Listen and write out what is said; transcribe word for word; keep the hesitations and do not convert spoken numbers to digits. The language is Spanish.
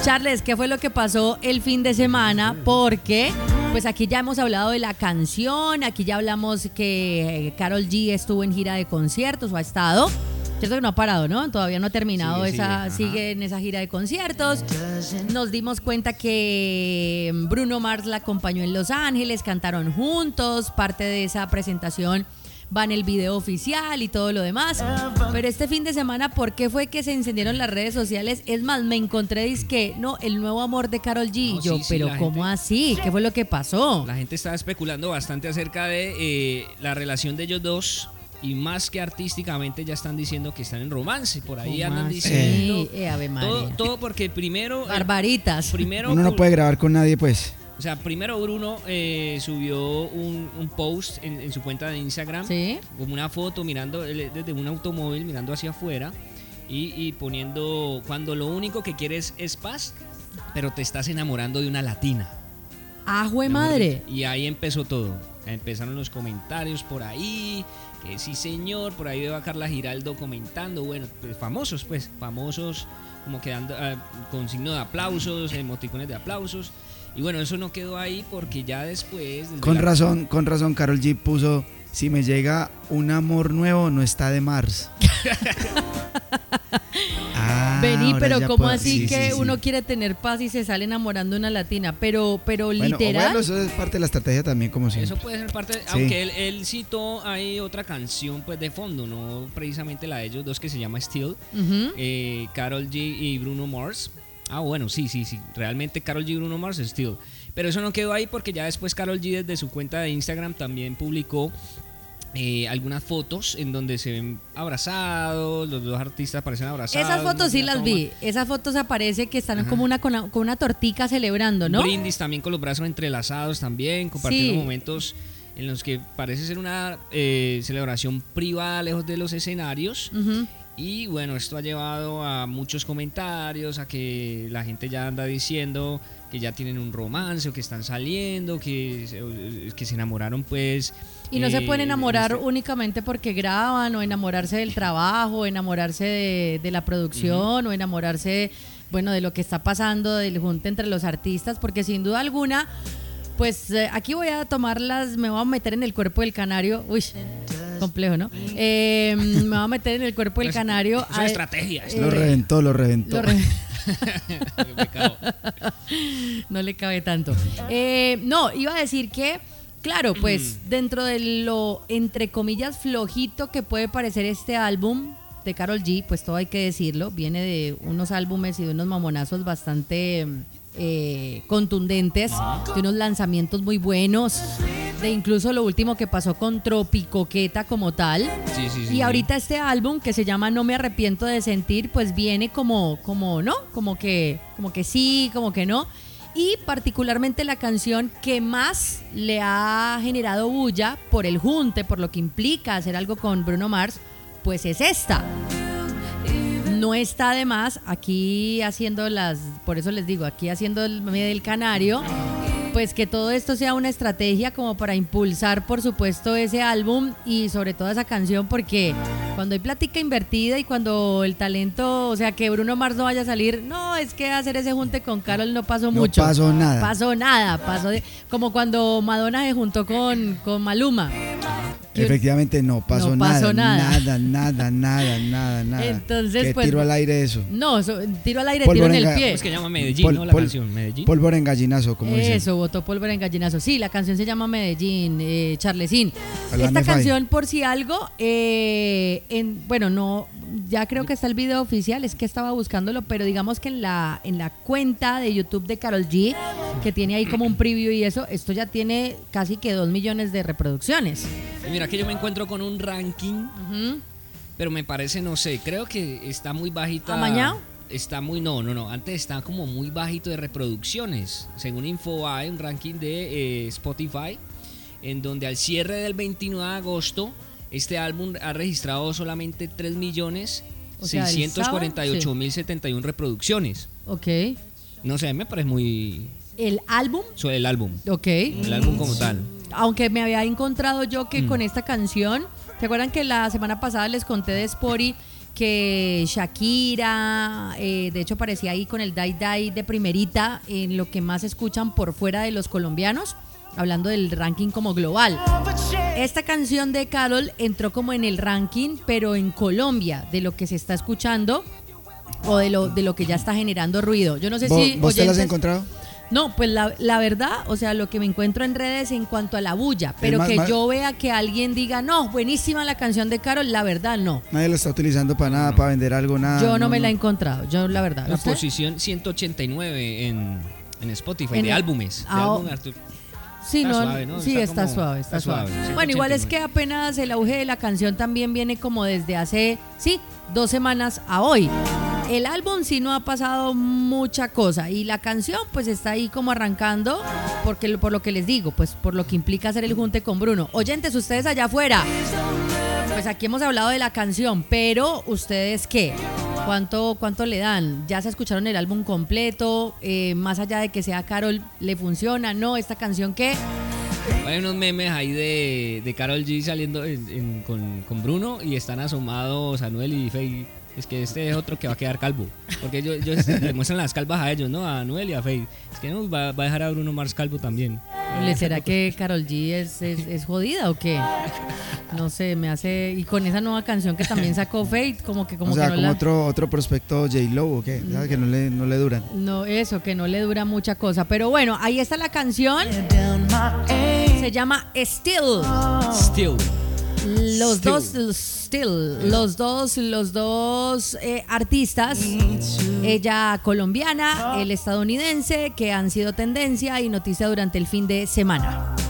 Charles, ¿qué fue lo que pasó el fin de semana? Porque pues aquí ya hemos hablado de la canción, aquí ya hablamos que Karol G estuvo en gira de conciertos o ha estado. Cierto que no ha parado, ¿no? Todavía no ha terminado, sigue, esa, sigue, sigue en esa gira de conciertos. Nos dimos cuenta que Bruno Mars la acompañó en Los Ángeles, cantaron juntos, parte de esa presentación va en el video oficial y todo lo demás. Pero este fin de semana, ¿por qué fue que se encendieron las redes sociales? Es más, me encontré disque, no, el nuevo amor de Karol G. No, yo, sí, sí, pero ¿cómo gente, así? ¿Qué fue lo que pasó? La gente estaba especulando bastante acerca de eh, la relación de ellos dos. Y más que artísticamente ya están diciendo que están en romance. Por ahí andan diciendo. Sí, eh, Ave María. Todo, todo porque primero. Barbaritas. Primero, Uno no puede grabar con nadie, pues. O sea, primero Bruno eh, subió un, un post en, en su cuenta de Instagram. Sí. Como una foto mirando desde un automóvil, mirando hacia afuera. Y, y poniendo. Cuando lo único que quieres es paz, pero te estás enamorando de una latina. ¡Ah, jue madre! Y ahí empezó todo. Empezaron los comentarios por ahí. Que sí señor, por ahí va Carla Giraldo comentando, bueno, pues famosos pues, famosos como quedando uh, con signo de aplausos, emoticones de aplausos, y bueno, eso no quedó ahí porque ya después... Con la... razón, con razón Karol G puso, si me llega un amor nuevo no está de Mars. Ah, Vení, pero ¿cómo puedo... así sí, que sí, sí. uno quiere tener paz y se sale enamorando de una latina? Pero, pero bueno, literal. Bueno, eso es parte de la estrategia también, como siempre. Eso puede ser parte, de, sí. aunque él, él citó hay otra canción pues de fondo, no precisamente la de ellos dos que se llama Still, uh-huh. eh, Karol G y Bruno Mars. Ah, bueno, sí, sí, sí. Realmente Karol G y Bruno Mars Still. Pero eso no quedó ahí porque ya después Karol G desde su cuenta de Instagram también publicó Eh, algunas fotos en donde se ven abrazados, los dos artistas aparecen abrazados. Esas fotos sí las toma. vi, esas fotos aparece que están Ajá. como una con, con una tortica celebrando, ¿no? Un brindis también con los brazos entrelazados también, compartiendo sí. momentos en los que parece ser una eh, celebración privada lejos de los escenarios. Uh-huh. Y bueno, esto ha llevado a muchos comentarios, a que la gente ya anda diciendo que ya tienen un romance o que están saliendo, que, que se enamoraron pues. Y no eh, se pueden enamorar este... únicamente porque graban, o enamorarse del trabajo, o enamorarse de, de la producción, uh-huh. o enamorarse, bueno, de lo que está pasando, del junte entre los artistas, porque sin duda alguna, pues eh, aquí voy a tomarlas, me voy a meter en el cuerpo del canario, uy, complejo, ¿no? Eh, me voy a meter en el cuerpo del canario. Es una estrategia. Eh, lo reventó, lo reventó. Lo re... no le cabe tanto. Eh, no, iba a decir que, claro, pues dentro de lo, entre comillas, flojito que puede parecer este álbum de Karol G, pues todo hay que decirlo, viene de unos álbumes y de unos mamonazos bastante eh, contundentes, de unos lanzamientos muy buenos, de incluso lo último que pasó con Tropicoqueta como tal. Sí, sí, sí, y ahorita este álbum que se llama No me arrepiento de sentir, pues viene como, como ¿no? Como que, como que sí, como que no. Y particularmente la canción que más le ha generado bulla por el junte, por lo que implica hacer algo con Bruno Mars, pues es esta. No está de más aquí haciendo las, por eso les digo, aquí haciendo el medio del canario, pues que todo esto sea una estrategia como para impulsar, por supuesto, ese álbum y sobre todo esa canción, porque cuando hay plática invertida y cuando el talento, o sea, que Bruno Mars no vaya a salir, no, es que hacer ese junte con Karol no pasó no mucho. No pasó nada. Pasó nada, pasó de, como cuando Madonna se juntó con, con Maluma. Efectivamente no pasó, no pasó nada, nada, nada, nada, nada, nada. Entonces, ¿Qué pues, tiro al aire eso? No, so, tiro al aire, tiro en el pie. Es que llama Medellín, pol, ¿no? La pol, canción, Medellín. Pólvora en gallinazo, como dicen. Eso, botó pólvora en gallinazo. Sí, la canción se llama Medellín, eh, Charlesín. Hablando Esta canción, por si algo, eh, en, bueno, no, ya creo que está el video oficial, es que estaba buscándolo, pero digamos que en la, en la cuenta de YouTube de Karol G, que tiene ahí como un preview y eso, esto ya tiene casi que dos millones de reproducciones. Y mira que yo me encuentro con un ranking, uh-huh. pero me parece, no sé, creo que está muy bajita. ¿Amañado? Está muy, no, no, no, antes está como muy bajito de reproducciones. Según Infobae, un ranking de eh, Spotify, en donde al cierre del veintinueve de agosto, este álbum ha registrado solamente tres millones seiscientos cuarenta y ocho mil setenta y uno reproducciones. Ok. No sé, me parece muy... ¿El álbum? So, el álbum. Ok. El álbum como tal. Aunque me había encontrado yo que mm. con esta canción, ¿se acuerdan que la semana pasada les conté de Spotify que Shakira, eh, de hecho aparecía ahí con el Dai Dai de primerita en lo que más escuchan por fuera de los colombianos, hablando del ranking como global. Esta canción de Karol entró como en el ranking, pero en Colombia, de lo que se está escuchando o de lo, de lo que ya está generando ruido. Yo no sé ¿Vos, si... ¿Vos te oyentes, las has encontrado? No, pues la, la verdad, o sea, lo que me encuentro en redes en cuanto a la bulla, pero más, que más, yo vea que alguien diga, no, buenísima la canción de Karol, la verdad no. Nadie lo está utilizando para nada, No. para vender algo, nada. Yo no, no me no. la he encontrado, yo la verdad. La ¿usted? posición ciento ochenta y nueve en, en Spotify, En de el- álbumes. De Ah, álbum Artur. Sí, Está no, suave, ¿no? sí, Está está, como- suave, está, está suave. suave, Bueno, igual es ciento que ochenta y apenas el auge de la canción también viene como desde hace, sí, dos semanas a hoy. El álbum sí no ha pasado mucha cosa y la canción pues está ahí como arrancando porque por lo que les digo, pues por lo que implica hacer el junte con Bruno. Oyentes, ustedes allá afuera, pues aquí hemos hablado de la canción, pero ¿ustedes qué? ¿Cuánto, cuánto le dan? ¿Ya se escucharon el álbum completo? Eh, más allá de que sea Karol, ¿le funciona? ¿No? ¿Esta canción qué? Hay unos memes ahí de, de Karol G saliendo en- en- con, con Bruno y están asomados Anuel y Feid. Es que este es otro que va a quedar calvo. Porque ellos, ellos le muestran las calvas a ellos, ¿no? A Anuel y a Feid. Es que no, va, va a dejar a Bruno Mars calvo también. ¿Le será que Karol G es, es, es jodida o qué? No sé, me hace... Y con esa nueva canción que también sacó Fate, como que como O sea, que no como la... otro, otro prospecto J-Lo o qué, ¿sabes? Que no le, no le duran. No, eso, que no le dura mucha cosa. Pero bueno, ahí está la canción. Se llama Still. Still. Los Still. dos, still, los dos, los dos eh, artistas, ella colombiana, el estadounidense, que han sido tendencia y noticia durante el fin de semana.